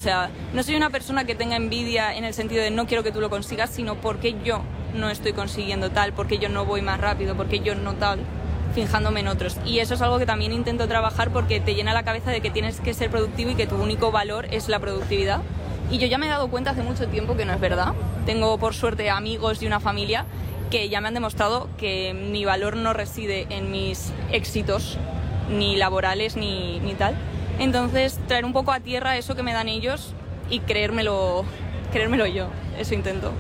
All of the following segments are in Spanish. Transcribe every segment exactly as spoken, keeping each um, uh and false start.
sea, no soy una persona que tenga envidia en el sentido de no quiero que tú lo consigas, sino porque yo no estoy consiguiendo tal, porque yo no voy más rápido, porque yo no tal, fijándome en otros. Y eso es algo que también intento trabajar porque te llena la cabeza de que tienes que ser productivo y que tu único valor es la productividad. Y yo ya me he dado cuenta hace mucho tiempo que no es verdad. Tengo, por suerte, amigos y una familia que ya me han demostrado que mi valor no reside en mis éxitos, ni laborales, ni, ni tal. Entonces, traer un poco a tierra eso que me dan ellos y creérmelo, creérmelo yo. Eso intento.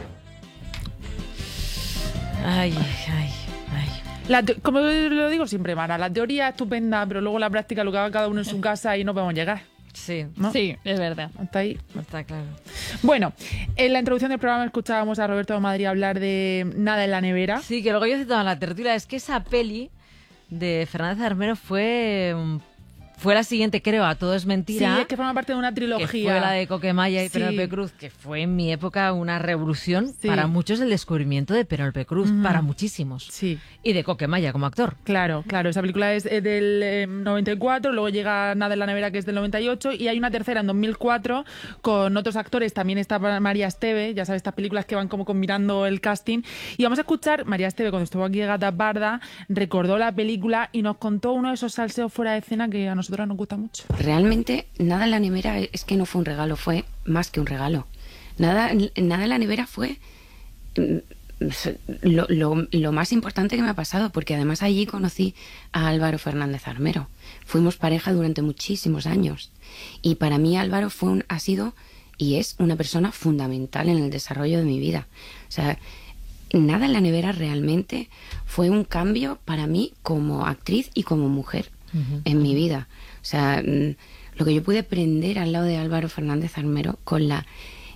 Ay, ay, ay. La te- como lo digo siempre, Mara, la teoría es estupenda, pero luego la práctica lo que haga cada uno en su casa y no podemos llegar. Sí, ¿No? Sí, es verdad. Hasta ahí. está claro. Bueno, en la introducción del programa escuchábamos a Roberto de Madrid hablar de Nada en la nevera. Sí, que luego yo citaba en la tertulia, es que esa peli de Fernández Armero fue, mm, fue la siguiente, creo, a Todo es mentira. Sí, es que forma parte de una trilogía. Que fue la de Coquemaya y Sí. Penélope Cruz, que fue en mi época una revolución. Sí. Para muchos el descubrimiento de Penélope Cruz, Ujú. para muchísimos. Sí. Y de Coquemaya como actor. Claro, claro. Esa película es eh, del eh, noventa y cuatro, luego llega Nada en la nevera, que es del noventa y ocho, y hay una tercera en dos mil cuatro con otros actores. También está María Esteve, ya sabes, estas películas que van como combinando el casting. Y vamos a escuchar, María Esteve, cuando estuvo aquí de Gatas Barda, recordó la película y nos contó uno de esos salseos fuera de escena que a nosotros nos gusta mucho. Realmente, Nada en la nevera es que no fue un regalo, fue más que un regalo. Nada, nada en la nevera fue mm, lo, lo, lo más importante que me ha pasado, porque además allí conocí a Álvaro Fernández Armero. Fuimos pareja durante muchísimos años. Y para mí Álvaro fue un, ha sido y es una persona fundamental en el desarrollo de mi vida. O sea, Nada en la nevera realmente fue un cambio para mí como actriz y como mujer uh-huh. en mi vida. O sea, lo que yo pude aprender al lado de Álvaro Fernández Armero, con la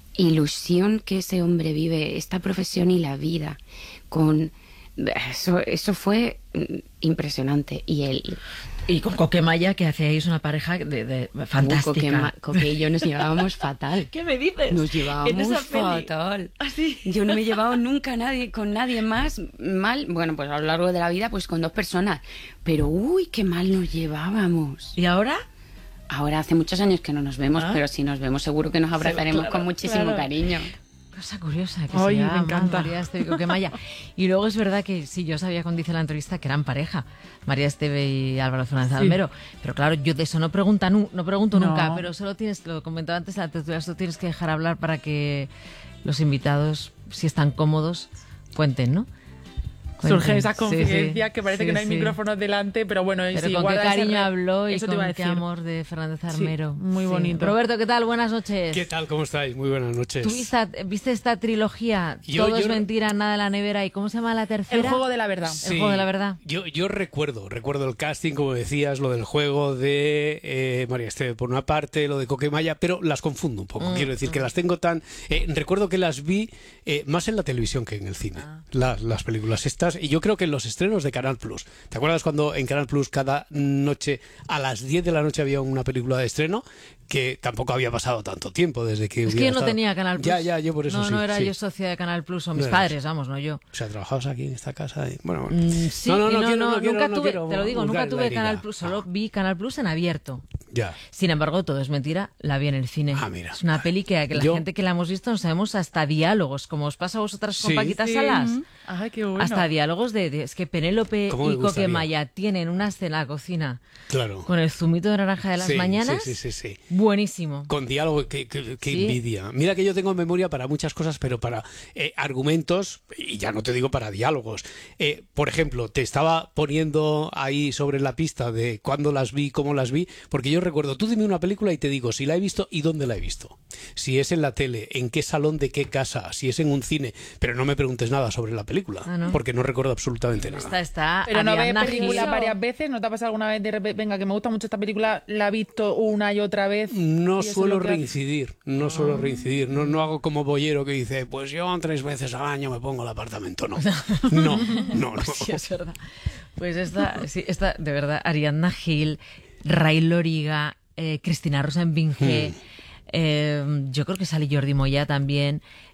ilusión que ese hombre vive, esta profesión y la vida, con eso, eso fue impresionante. Y él... Y con Coquemaya, que hacíais una pareja de, de fantástica. Coque, Coque y yo nos llevábamos fatal. ¿Qué me dices? Nos llevábamos fatal. ¿Ah, sí? Yo no me he llevado nunca a nadie, con nadie más mal. Bueno, pues a lo largo de la vida, pues con dos personas. Pero uy, qué mal nos llevábamos. ¿Y ahora? Ahora hace muchos años que no nos vemos, ¿Ah? Pero si nos vemos seguro que nos abrazaremos claro, con muchísimo claro. cariño. Cosa curiosa, que Ay, se me llama encanta. María Esteve y Coquemaya. Y luego es verdad que sí, yo sabía cuando hice la entrevista que eran pareja, María Esteve y Álvaro Fernández Sí. Armero. Pero claro, yo de eso no pregunto, no, no pregunto No. nunca, pero solo tienes, lo comentaba antes, la tertulia, solo tienes que dejar hablar para que los invitados, si están cómodos, cuenten, ¿no? Cuenten. Surge esa confidencia sí, sí. que parece Sí, que no hay sí. micrófonos delante, pero bueno, Pero sí, con qué guarda ese cariño re- habló y eso te con iba a qué decir. amor de Fernández Armero. Sí, muy bonito. Roberto, ¿qué tal? Buenas noches. ¿Qué tal? ¿Cómo estáis? Muy buenas noches. ¿Tú viste, viste esta trilogía? Yo- Todo yo- es mentira, nada en la nevera. ¿Y cómo se llama la tercera? El juego de la verdad. El juego de la verdad. Yo, yo recuerdo, recuerdo el casting, como decías, lo del juego de eh, María Esteve por una parte, lo de Coquemaya, pero las confundo un poco. Mm, Quiero decir mm. que las tengo tan... eh, recuerdo que las vi eh, más en la televisión que en el cine, Ah. las, las películas estas, y yo creo que en los estrenos de Canal Plus. ¿Te acuerdas cuando en Canal Plus cada noche a las diez de la noche había una película de estreno? Que tampoco había pasado tanto tiempo desde que... Es que hubiera yo no estado- tenía Canal Plus. Ya, ya, yo por eso No, sí. no era sí. yo socia de Canal Plus, o mis No eras. padres, vamos, no yo. O sea, trabajabas aquí en esta casa y... Bueno, bueno. Mm, sí, no, no, y no, no, quiero, no, no quiero, nunca no tuve, quiero te lo digo, juzgar nunca la tuve herida. Canal Plus, solo Ah, vi Canal Plus en abierto. ya. Sin embargo, Todo es mentira, la vi en el cine. Ah, mira. Es una peli que, que la Yo- gente que la hemos visto no sabemos hasta diálogos, como os pasa a vosotras con Sí. Paquita Sí. Salas. Ay, qué bueno. Hasta diálogos de, de- es que Penélope ¿Cómo me y gustaría? Coquemaya tienen una escena en la cocina Claro. con el zumito de naranja de las Sí, mañanas. Sí, sí, sí, sí. Buenísimo. Con diálogo, qué, qué- qué Sí. envidia. Mira que yo tengo memoria para muchas cosas, pero para eh, argumentos, y ya no te digo para diálogos. Eh, por ejemplo, te estaba poniendo ahí sobre la pista de cuándo las vi, cómo las vi, porque yo recuerdo, tú dime una película y te digo si la he visto y dónde la he visto. Si es en la tele, en qué salón de qué casa, si es en un cine, pero no me preguntes nada sobre la película, Ah, ¿no? porque no recuerdo absolutamente nada. Esta está Pero no ves Ariadna películas Gil. varias veces, ¿no te ha pasado alguna vez de repente, venga, que me gusta mucho esta película, la he visto una y otra vez? No y eso es suelo lo que hace? reincidir, no suelo reincidir, no, no hago como Boyero que dice, pues yo tres veces al año me pongo el apartamento, no, no, no, no. Sí, es verdad. Pues esta, sí, esta, de verdad, Ariadna Gil, Ray Loriga, eh, Cristina Rosenbinge, Hmm. eh, yo creo que sale Jordi Moya también.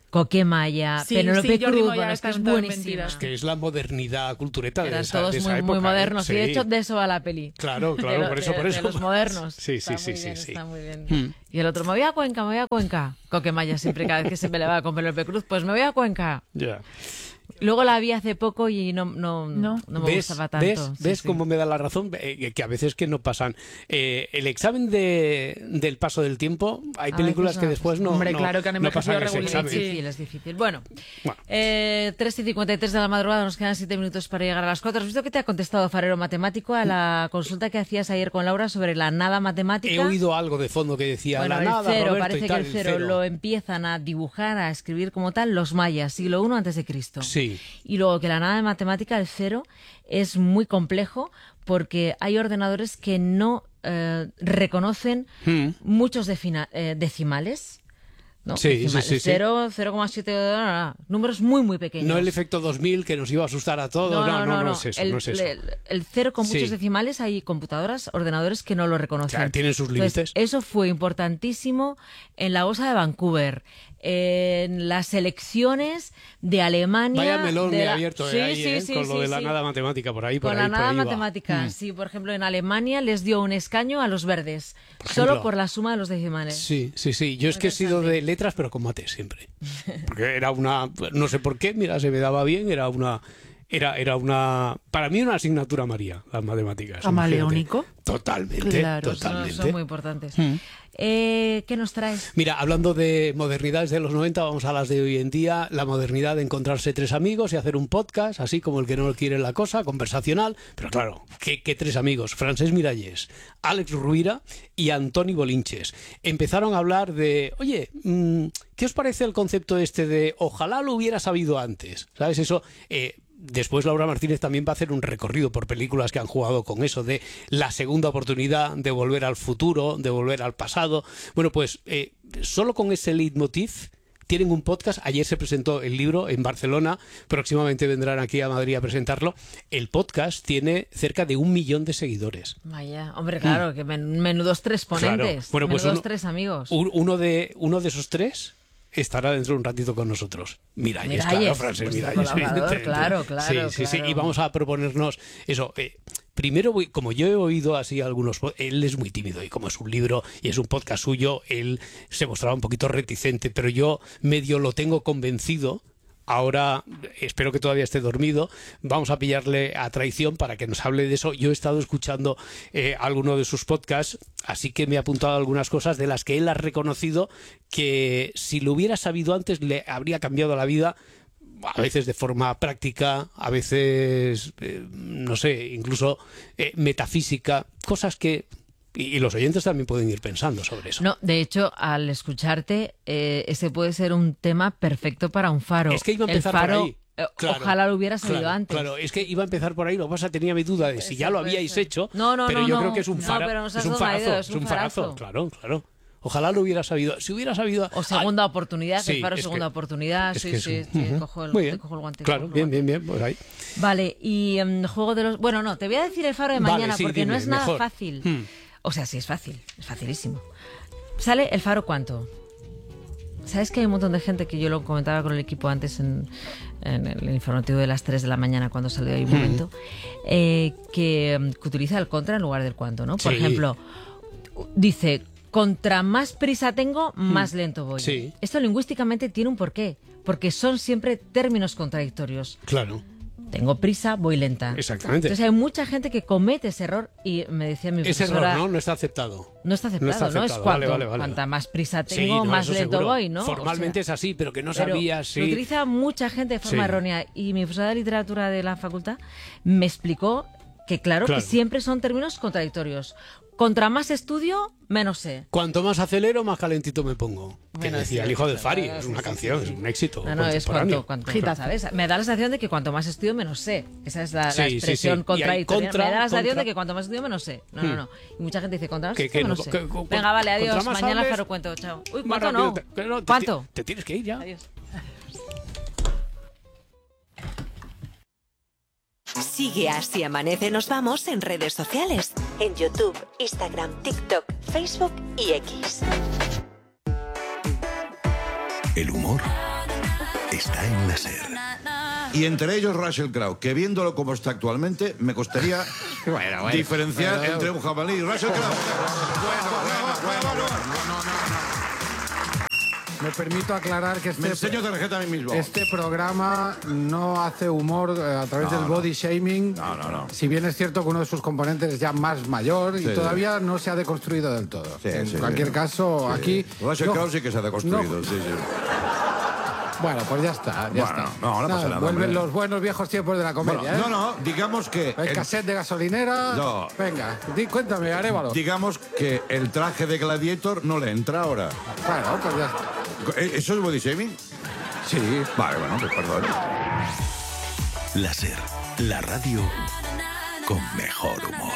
Coquemaya, Sí, Penélope sí, Jordi Cruz, Moya bueno, es que está es en todas buenísima. mentiras. Que es la modernidad cultureta de Eran esa, todos de esa muy, época. muy ¿eh? modernos. Sí. Y de hecho, de eso va la peli. Claro, De claro, lo- por eso, de- por de eso. los modernos. Sí, sí, Está sí, muy sí, bien, sí. está muy bien. Mm. Y el otro, me voy a Cuenca, me voy a Cuenca. Coquemaya siempre, cada vez que se peleaba con Penélope Cruz, pues me voy a Cuenca. Ya. Luego la vi hace poco y no, no, No. no me ¿Ves, gustaba tanto. ¿Ves, Sí, ¿ves sí. cómo me da la razón? Eh, que a veces que no pasan. Eh, el examen de, del paso del tiempo, hay A películas veces que no. después no, Hombre, no, claro que han no envejecido pasan ese regulín, Es examen. sí. difícil, es difícil. Bueno, Bueno. eh, tres y cincuenta y tres de la madrugada, nos quedan siete minutos para llegar a las cuatro. ¿Has visto que te ha contestado Farero Matemático a la consulta que hacías ayer con Laura sobre la nada matemática? He oído algo de fondo que decía Bueno, la el nada, cero, Roberto, parece y que tal, el cero, lo empiezan a dibujar, a escribir como tal los mayas, siglo primero antes de Cristo. Sí. Y luego que la nada de matemática, el cero, es muy complejo porque hay ordenadores que no eh, reconocen Mm. muchos defina- eh, decimales. ¿no? Sí, sí, Decimales. sí, sí. Cero, cero coma siete, números muy, muy pequeños. No el efecto dos mil que nos iba a asustar a todos. No, no, no, es eso. El, no es eso. el- el cero con muchos Sí. decimales, hay computadoras, ordenadores que no lo reconocen. O sea, tienen sus Entonces, límites. eso fue importantísimo en la bolsa de Vancouver, en las elecciones de Alemania. Vaya melón de me ha la- abierto Sí, ahí, sí, ¿eh? sí, con sí, lo de la sí. nada matemática por ahí, por Con ahí, la por nada ahí va. matemática, Mm. sí, por ejemplo, en Alemania les dio un escaño a los verdes, Por solo ejemplo. por la suma de los decimales. Sí, sí, sí. Yo es que he sido de letras, pero con mate siempre. Porque era una, no sé por qué, mira, se me daba bien, era una, era, era una, para mí una asignatura María, las matemáticas. ¿Camaleónico? imagínate. Totalmente, Claro, Son, totalmente. son muy importantes. Mm. Eh, ¿Qué nos traes? Mira, hablando de modernidades de los noventa, vamos a las de hoy en día. La modernidad de encontrarse tres amigos y hacer un podcast, así como el que no quiere la cosa, conversacional. Pero claro, ¿qué, qué tres amigos? Francesc Miralles, Alex Rubira y Antoni Bolinches. Empezaron a hablar de, oye, mmm, ¿qué os parece el concepto este de ojalá lo hubiera sabido antes? ¿Sabes? Eso... Eh, Después Laura Martínez también va a hacer un recorrido por películas que han jugado con eso de la segunda oportunidad, de volver al futuro, de volver al pasado. Bueno, pues eh, solo con ese leitmotiv tienen un podcast. Ayer se presentó el libro en Barcelona, próximamente vendrán aquí a Madrid a presentarlo. El podcast tiene cerca de un millón de seguidores. Vaya, hombre, claro, que men- menudos tres ponentes, Claro. Bueno, pues menudos uno- tres amigos. Un- Uno de, uno de esos tres estará dentro de un ratito con nosotros. Miralles, Miralles, claro, Francesc vuestro Miralles, colaborador, evidentemente. claro, claro, Sí, sí, sí. claro. Y vamos a proponernos eso. eh, primero, voy- como yo he oído así algunos... po- Él es muy tímido y como es un libro y es un podcast suyo, él se mostraba un poquito reticente, pero yo medio lo tengo convencido. Ahora espero que todavía esté dormido. Vamos a pillarle a traición para que nos hable de eso. Yo he estado escuchando eh, alguno de sus podcasts, así que me he apuntado algunas cosas de las que él ha reconocido que si lo hubiera sabido antes le habría cambiado la vida. A veces de forma práctica, a veces, eh, no sé, incluso eh, metafísica, cosas que... Y, y los oyentes también pueden ir pensando sobre eso. No, de hecho, al escucharte, eh, ese puede ser un tema perfecto para un faro. Es que iba a empezar El faro, por ahí. eh, Claro, ojalá lo hubiera sabido claro, antes. Claro, es que iba a empezar por ahí. Lo que pasa, tenía mi duda de si ya lo puede habíais ser. hecho. No, no, pero no, yo no. creo que es un No, fara, pero nos es has un dado una farazo, idea, es es un un farazo. farazo. Claro, claro. Ojalá lo hubiera sabido. Si hubiera sabido. O segunda oportunidad, sí, el faro es segunda que- oportunidad. es Sí, que es sí, un- sí, Ujú. cojo el, Muy bien. te cojo el guante. Claro, cojo el bien, guante. bien, bien. Pues ahí. Vale, y em, juego de los... Bueno, no, te voy a decir el faro de Vale, mañana sí, porque dime, no es nada mejor. fácil. Hmm. O sea, sí es fácil, es facilísimo. ¿Sale el faro cuánto? ¿Sabes que hay un montón de gente que yo lo comentaba con el equipo antes en, en el informativo de las tres de la mañana cuando salió ahí un momento, eh, que, em, que utiliza el contra en lugar del cuánto, ¿no? Por Sí. ejemplo, dice, contra más prisa tengo, más lento voy. Sí. Esto lingüísticamente tiene un porqué, porque son siempre términos contradictorios. Claro. Tengo prisa, voy lenta. Exactamente. Entonces hay mucha gente que comete ese error y me decía mi Ese profesora... error, ¿no? No está aceptado. No está aceptado, No está ¿no? Es aceptado. cuanto, Vale, vale, vale. cuanta más prisa Sí, tengo, no, más eso lento seguro. voy, ¿no? Formalmente O sea, es así, pero que no pero sabía Lo si... utiliza mucha gente de forma Sí. errónea. Y mi profesora de literatura de la facultad me explicó que claro, Claro. que siempre son términos contradictorios. Contra más estudio, menos sé. Cuanto más acelero, más calentito me pongo. Que Bueno, decía sí, el hijo sí, del Fari. claro, Es sí, una sí, canción, sí, sí. es un éxito No, no, es contemporáneo. cuanto, cuanto Gitazo. ¿sabes? Me da la sensación de que cuanto más estudio, menos sé. Esa es la, la Sí, sí, expresión sí. Y hay contradictoria. contra, me da la sensación contra. de que cuanto más estudio, menos sé. No, Hmm. no, no. Y mucha gente dice, contra más Que- estudio, que no, menos sé. que- que- Venga, vale, adiós. contra más Mañana hables, Faro cuento. Chao. Uy, Más ¿cuánto rápido no? te- que no, te- ¿Cuánto? Te, te tienes que ir ya. Adiós. Sigue Así Amanece Nos Vamos en redes sociales, en YouTube, Instagram, TikTok, Facebook y X. El humor está en la SER. Y entre ellos Russell Crowe, que viéndolo como está actualmente, me costaría bueno, bueno, diferenciar bueno, entre un jabalí y Russell Crowe. Bueno, bueno, bueno, no, no, no. Me permito aclarar que este, Me enseño tarjeta a mí mismo. este programa no hace humor eh, a través No, del no. body shaming. No, no, no. Si bien es cierto que uno de sus componentes es ya más mayor y Sí, todavía no se ha deconstruido del todo. Sí, en sí, cualquier sí. caso, Sí. aquí... Russell no- Crowe sí que se ha deconstruido, no- sí, sí. Bueno, pues ya está, ya Bueno, está. no, no pasa nada, Vuelven hombre. los buenos viejos tiempos de la comedia, Bueno, ¿eh? no, no, digamos que... El el- cassette de gasolinera... No. Venga, di, cuéntame, Arévalo. digamos que el traje de Gladiator no le entra ahora. Bueno, pues ya está. ¿Eh, ¿Eso es body shaming? Sí. Vale, bueno, pues perdón. La SER, la radio con mejor humor.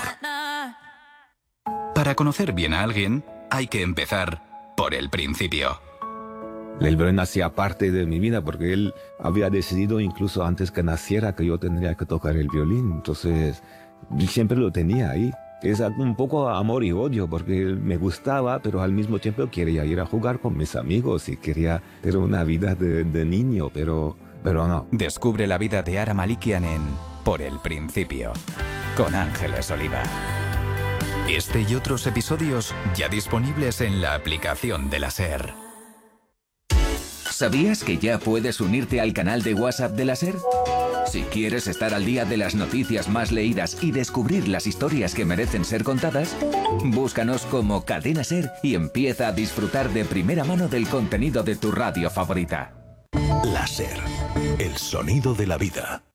Para conocer bien a alguien, hay que empezar por el principio. El violín hacía parte de mi vida porque él había decidido incluso antes que naciera que yo tendría que tocar el violín. Entonces, siempre lo tenía ahí. Es un poco amor y odio porque él me gustaba, pero al mismo tiempo quería ir a jugar con mis amigos y quería tener una vida de, de niño, pero, pero no. Descubre la vida de Ara Malikian en Por el Principio, con Ángeles Oliva. Este y otros episodios ya disponibles en la aplicación de la SER. ¿Sabías que ya puedes unirte al canal de WhatsApp de la SER? Si quieres estar al día de las noticias más leídas y descubrir las historias que merecen ser contadas, búscanos como Cadena SER y empieza a disfrutar de primera mano del contenido de tu radio favorita. La SER, el sonido de la vida.